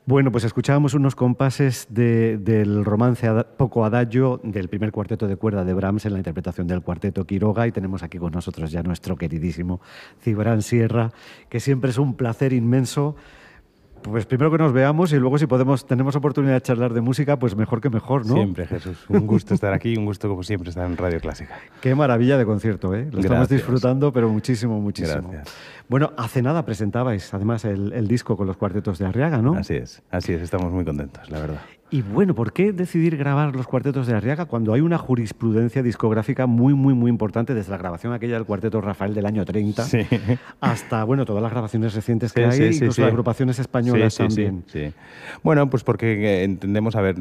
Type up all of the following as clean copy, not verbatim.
Bueno, pues escuchábamos unos compases del romance Poco Adagio del primer cuarteto de cuerda de Brahms en la interpretación del cuarteto Quiroga, y tenemos aquí con nosotros ya nuestro queridísimo Cibrán Sierra, que siempre es un placer inmenso. Pues primero que nos veamos y luego si tenemos oportunidad de charlar de música, pues mejor que mejor, ¿no? Siempre, Jesús. Un gusto estar aquí, un gusto como siempre estar en Radio Clásica. Qué maravilla de concierto, ¿eh? Lo estamos Gracias. disfrutando, pero muchísimo, muchísimo. Gracias. Bueno, hace nada presentabais además el disco con los cuartetos de Arriaga, ¿no? Así es, estamos muy contentos, la verdad. Y bueno, ¿por qué decidir grabar los cuartetos de Arriaga cuando hay una jurisprudencia discográfica muy, muy, muy importante desde la grabación aquella del cuarteto Rafael del año 30 Sí. hasta, bueno, todas las grabaciones recientes que Sí, hay, sí, sí, incluso sí. las agrupaciones españolas Sí. también? Bueno, pues porque entendemos, a ver,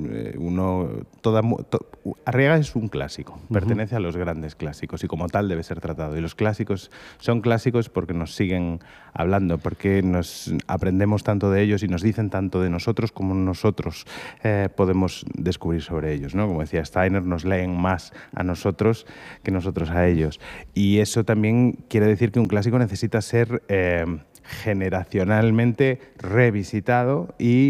Arriaga es un clásico, pertenece a los grandes clásicos y como tal debe ser tratado. Y los clásicos son clásicos porque nos siguen hablando, porque nos aprendemos tanto de ellos y nos dicen tanto de nosotros como nosotros podemos descubrir sobre ellos, ¿no? Como decía Steiner, nos leen más a nosotros que nosotros a ellos. Y eso también quiere decir que un clásico necesita ser generacionalmente revisitado y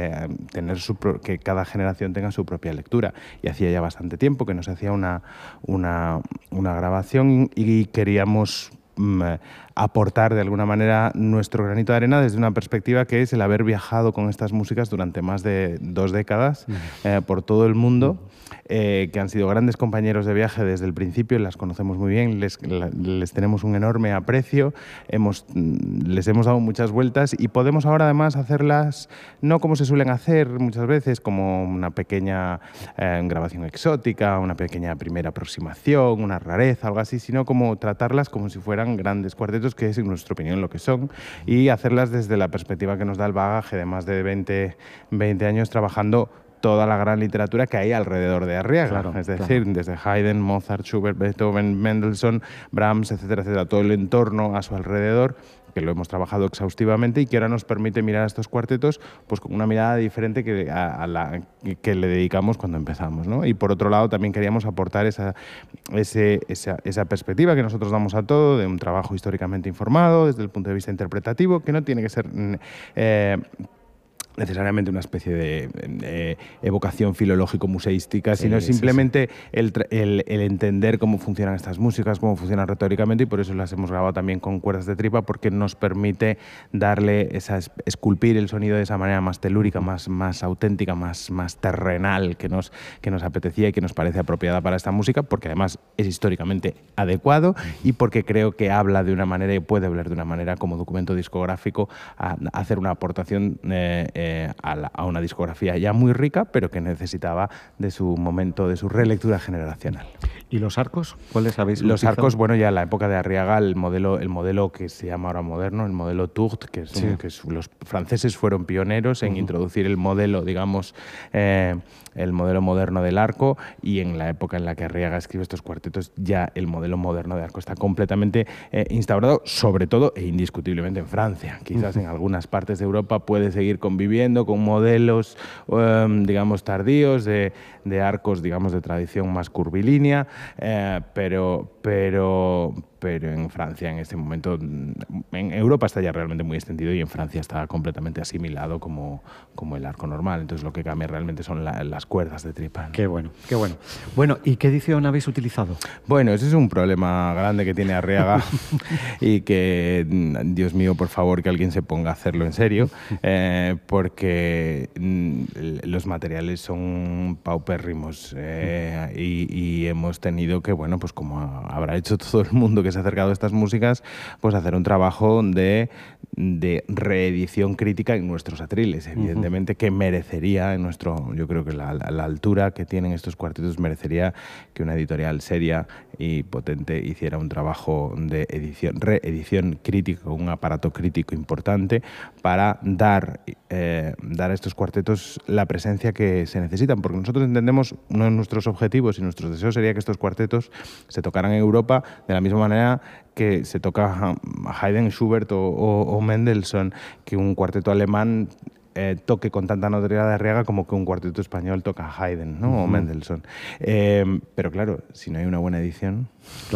que cada generación tenga su propia lectura. Y hacía ya bastante tiempo que nos hacía una grabación y queríamos aportar de alguna manera nuestro granito de arena desde una perspectiva que es el haber viajado con estas músicas durante más de 2 décadas por todo el mundo, que han sido grandes compañeros de viaje desde el principio, las conocemos muy bien, les tenemos un enorme aprecio, les hemos dado muchas vueltas y podemos ahora además hacerlas no como se suelen hacer muchas veces, como una pequeña grabación exótica, una pequeña primera aproximación, una rareza, algo así, sino como tratarlas como si fueran grandes cuartetos, que es en nuestra opinión lo que son, y hacerlas desde la perspectiva que nos da el bagaje de más de 20 años trabajando toda la gran literatura que hay alrededor de Arriaga. Claro, es decir, desde Haydn, Mozart, Schubert, Beethoven, Mendelssohn, Brahms, etcétera, etcétera, todo el entorno a su alrededor, que lo hemos trabajado exhaustivamente y que ahora nos permite mirar a estos cuartetos pues con una mirada diferente a la que le dedicamos cuando empezamos, ¿no? Y por otro lado también queríamos aportar esa perspectiva que nosotros damos a todo, de un trabajo históricamente informado desde el punto de vista interpretativo, que no tiene que ser necesariamente una especie de evocación filológico-museística, sino simplemente el entender cómo funcionan estas músicas, cómo funcionan retóricamente, y por eso las hemos grabado también con cuerdas de tripa, porque nos permite esculpir el sonido de esa manera más telúrica, más auténtica, más terrenal que nos apetecía y que nos parece apropiada para esta música, porque además es históricamente adecuado y porque creo que habla de una manera y puede hablar de una manera como documento discográfico a hacer una aportación a una discografía ya muy rica, pero que necesitaba de su momento, de su relectura generacional. ¿Y los arcos? ¿Cuáles habéis utilizado? Los arcos, bueno, ya en la época de Arriaga, el modelo que se llama ahora moderno, el modelo Tourt, que los franceses fueron pioneros en introducir el modelo, digamos, el modelo moderno del arco, y en la época en la que Arriaga escribe estos cuartetos, ya el modelo moderno de arco está completamente instaurado, sobre todo e indiscutiblemente en Francia. Quizás en algunas partes de Europa puede seguir conviviendo con modelos, digamos, tardíos de arcos, digamos, de tradición más curvilínea, pero en Francia en este momento, en Europa está ya realmente muy extendido y en Francia está completamente asimilado como el arco normal. Entonces lo que cambia realmente son las cuerdas de tripa, ¿no? Qué bueno, qué bueno. Bueno, ¿y qué edición habéis utilizado? Bueno, ese es un problema grande que tiene Arriaga y que, Dios mío, por favor, que alguien se ponga a hacerlo en serio, porque los materiales son paupérrimos y hemos tenido que, bueno, pues como habrá hecho todo el mundo que se ha acercado a estas músicas, pues hacer un trabajo de reedición crítica en nuestros atriles, evidentemente, que merecería, yo creo que la altura que tienen estos cuartetos merecería que una editorial seria y potente hiciera un trabajo de reedición crítica, un aparato crítico importante para dar a estos cuartetos la presencia que se necesitan, porque nosotros entendemos, uno de nuestros objetivos y nuestros deseos sería que estos cuartetos se tocaran en Europa de la misma manera que se toca Haydn, Schubert o Mendelssohn, que un cuarteto alemán toque con tanta notoriedad de Arriaga como que un cuarteto español toca Haydn, ¿no? O Mendelssohn. Pero claro, si no hay una buena edición... Claro.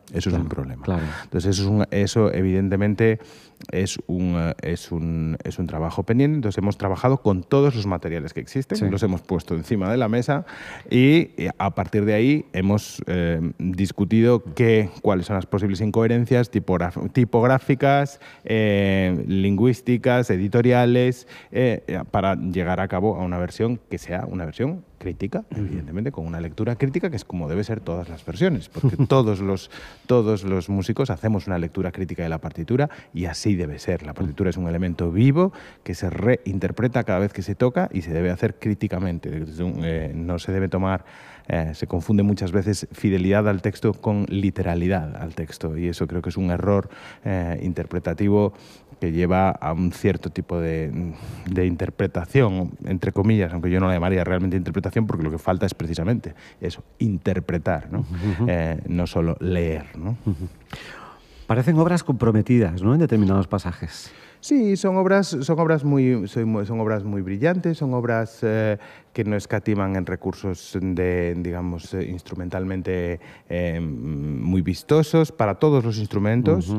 Eso claro, es un problema. Claro. Entonces, eso evidentemente es un trabajo pendiente. Entonces, hemos trabajado con todos los materiales que existen, los hemos puesto encima de la mesa y a partir de ahí hemos discutido cuáles son las posibles incoherencias tipográficas, lingüísticas, editoriales, para llegar a cabo a una versión que sea una versión crítica, evidentemente, con una lectura crítica, que es como debe ser todas las versiones, porque todos los músicos hacemos una lectura crítica de la partitura y así debe ser. La partitura es un elemento vivo que se reinterpreta cada vez que se toca y se debe hacer críticamente. No se debe tomar, se confunde muchas veces fidelidad al texto con literalidad al texto, y eso creo que es un error interpretativo que lleva a un cierto tipo de interpretación, entre comillas, aunque yo no la llamaría realmente interpretación, porque lo que falta es precisamente eso, interpretar, ¿no? No solo leer, ¿no? Parecen obras comprometidas, ¿no?, en determinados pasajes. Sí, son obras muy brillantes, son obras que no escatiman en recursos digamos, instrumentalmente muy vistosos para todos los instrumentos.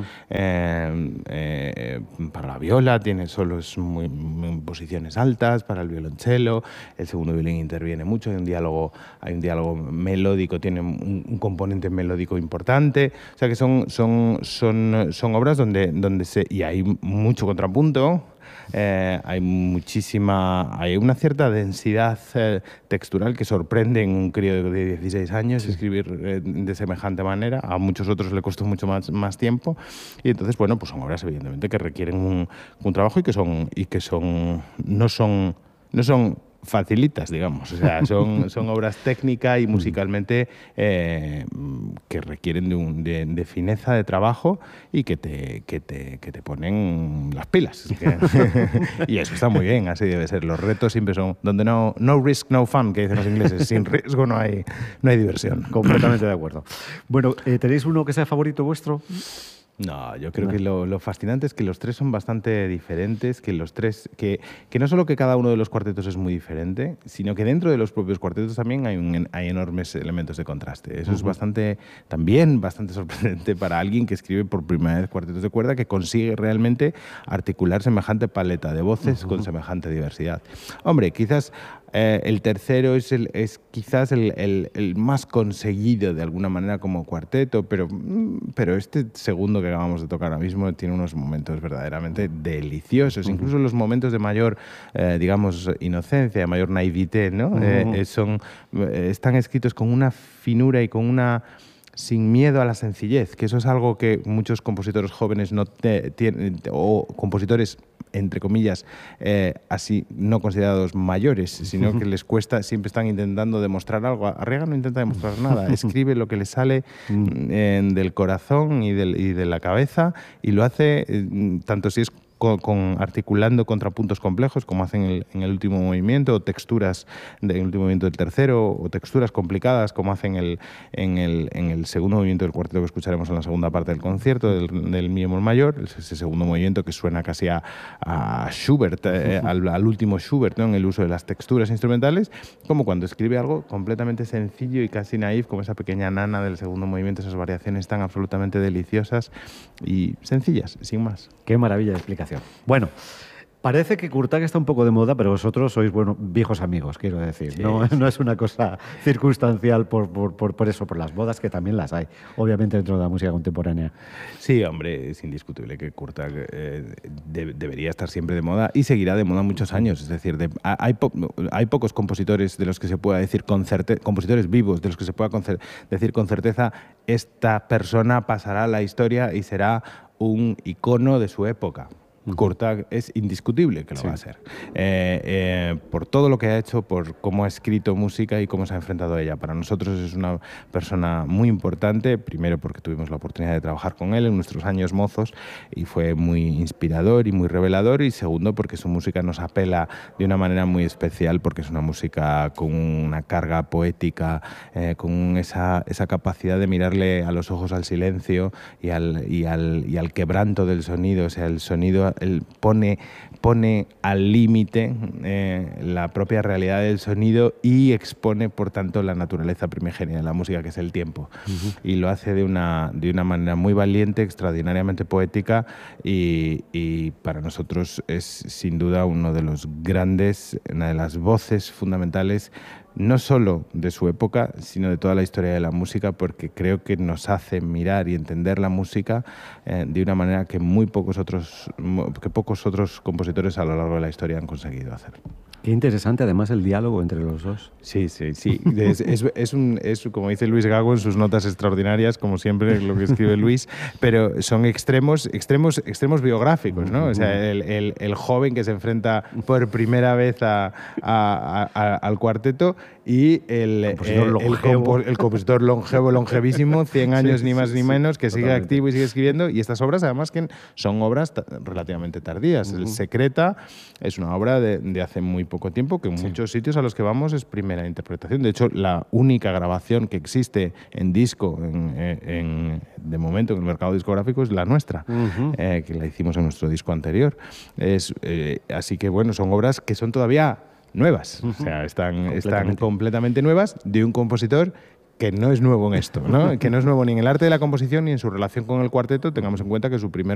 Para la viola tiene solos en posiciones altas, para el violonchelo, el segundo violín interviene mucho, hay un diálogo melódico, tiene un componente melódico importante. O sea que son obras donde y hay mucho contrapunto. Hay una cierta densidad textural que sorprende en un crío de 16 años escribir de semejante manera. A muchos otros le costó mucho más tiempo, y entonces, bueno, pues son obras evidentemente que requieren un trabajo y que no son facilitas, digamos. O sea, son obras técnicas y musicalmente que requieren de fineza de trabajo y que te ponen las pilas. Y eso está muy bien, así debe ser. Los retos siempre son donde no risk, no fun, que dicen los ingleses. Sin riesgo no hay diversión. Completamente de acuerdo. Bueno, ¿tenéis uno que sea favorito vuestro? No, yo creo que lo fascinante es que los tres son bastante diferentes, que los tres, que no solo que cada uno de los cuartetos es muy diferente, sino que dentro de los propios cuartetos también hay enormes elementos de contraste. Eso es también bastante sorprendente para alguien que escribe por primera vez cuartetos de cuerda, que consigue realmente articular semejante paleta de voces con semejante diversidad. Hombre, quizás el tercero es quizás el más conseguido de alguna manera como cuarteto, pero este segundo que acabamos de tocar ahora mismo tiene unos momentos verdaderamente deliciosos. Incluso los momentos de mayor, digamos, inocencia, de mayor naivete, ¿no? Están escritos con una finura y sin miedo a la sencillez, que eso es algo que muchos compositores jóvenes no tienen, o compositores entre comillas, así no considerados mayores, sino que les cuesta, siempre están intentando demostrar algo. Arriaga no intenta demostrar nada, escribe lo que le sale del corazón y de la cabeza, y lo hace tanto si es articulando contrapuntos complejos, como hacen en el último movimiento, o texturas en el último movimiento del tercero, o texturas complicadas, como hacen en el segundo movimiento del cuarteto que escucharemos en la segunda parte del concierto, del mi bemol mayor, ese segundo movimiento que suena casi a Schubert, al último Schubert, ¿no?, en el uso de las texturas instrumentales, como cuando escribe algo completamente sencillo y casi naif, como esa pequeña nana del segundo movimiento, esas variaciones tan absolutamente deliciosas y sencillas, sin más. Qué maravilla de explicación. Bueno, parece que Kurtág está un poco de moda, pero vosotros sois viejos amigos, quiero decir. Sí, no es una cosa circunstancial por eso, por las modas, que también las hay, obviamente, dentro de la música contemporánea. Sí, hombre, es indiscutible que Kurtág debería estar siempre de moda y seguirá de moda muchos años. Es decir, hay pocos compositores de los que se pueda decir compositores vivos de los que se pueda decir con certeza, esta persona pasará a la historia y será un icono de su época. Kurtág es indiscutible que lo va a ser, por todo lo que ha hecho, por cómo ha escrito música y cómo se ha enfrentado a ella. Para nosotros es una persona muy importante, primero porque tuvimos la oportunidad de trabajar con él en nuestros años mozos y fue muy inspirador y muy revelador, y segundo porque su música nos apela de una manera muy especial, porque es una música con una carga poética, con esa capacidad de mirarle a los ojos al silencio y al quebranto del sonido. O sea, el sonido él pone al límite la propia realidad del sonido y expone, por tanto, la naturaleza primigenia de la música, que es el tiempo. Y lo hace de una manera muy valiente, extraordinariamente poética, y para nosotros es sin duda una de las voces fundamentales, no solo de su época, sino de toda la historia de la música, porque creo que nos hace mirar y entender la música de una manera que pocos otros compositores a lo largo de la historia han conseguido hacer. Qué interesante, además, el diálogo entre los dos. Sí. Es como dice Luis Gago en sus notas extraordinarias, como siempre lo que escribe Luis, pero son extremos biográficos, ¿no? O sea, el joven que se enfrenta por primera vez al cuarteto y el compositor longevísimo, 100 años ni más ni menos, que sigue activo y sigue escribiendo. Y estas obras, además, que son obras relativamente tardías. El Secreta es una obra de hace muy poco tiempo, que en muchos sitios a los que vamos es primera interpretación. De hecho, la única grabación que existe en disco, de momento, en el mercado discográfico, es la nuestra, que la hicimos en nuestro disco anterior. Así que, bueno, son obras que son todavía nuevas, o sea, están completamente nuevas, de un compositor que no es nuevo en esto, ¿no? Que no es nuevo ni en el arte de la composición ni en su relación con el cuarteto. Tengamos en cuenta que su primer